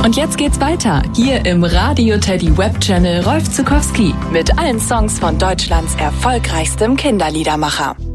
Und jetzt geht's weiter, hier im Radio Teddy Webchannel Rolf Zuckowski mit allen Songs von Deutschlands erfolgreichstem Kinderliedermacher.